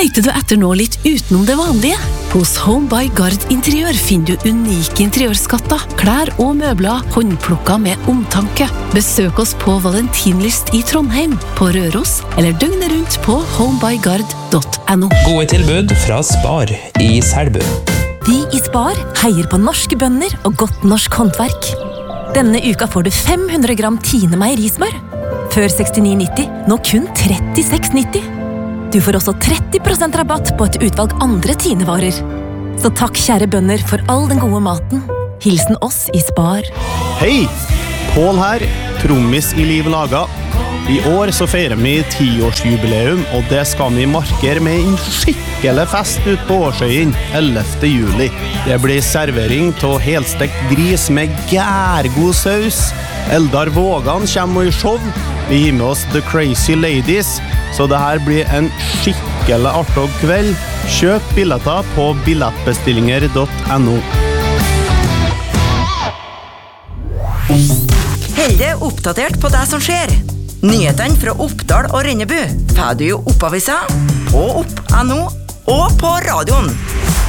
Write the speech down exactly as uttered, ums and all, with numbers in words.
Leiter du etter noe litt utenom det vanlige? Hos Home by Gard Interiør finner du unike interiørskatter, klær og møbler håndplukket med omtanke. Besøk oss på Valentinlyst i Trondheim, på Røros, eller døgnet rundt på homebygard punktum no. Gode tilbud fra Spar i Selbu. Vi i Spar heier på norske bønder og godt norsk håndverk. Denne uka får du fem hundre gram Tine meierismør. Før sekstini nitti, nå kun trettiseks nitti. Du får også tretti prosent rabatt på et utvalg andre Tine-varer. Så takk kjære bønder for all den gode maten. Hilsen oss i Spar. Hei! Pål her, trommis i Liv Laga. I år så feirer vi tiårsjubileum, og det skal vi markere med en skikkelig fest ut på Årsøyen ellevte juli. Det blir servering til helstekt gris med gærgod saus. Eldar Vågan kommer i show. Vi gir med oss The Crazy Ladies, så det her blir en skikkelig artig kveld. Kjøp billetter på billettbestillinger punktum no. Hold deg oppdatert på det som skjer. Nyhetene fra Oppdal og Rennebu får du i Oppavisa, på opp punktum no og på radioen.